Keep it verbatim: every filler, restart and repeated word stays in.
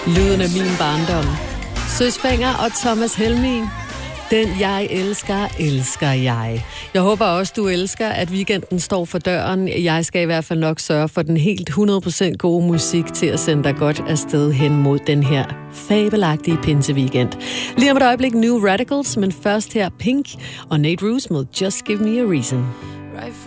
Lyden af min barndom. Søs Fenger og Thomas Helmig. Den jeg elsker, elsker jeg. Jeg håber også, du elsker, at weekenden står for døren. Jeg skal i hvert fald nok sørge for den helt hundrede procent gode musik til at sende dig godt afsted hen mod den her fabelagtige pinseweekend. Lige om et øjeblik New Radicals, men først her Pink og Nate Roos med Just Give Me a Reason.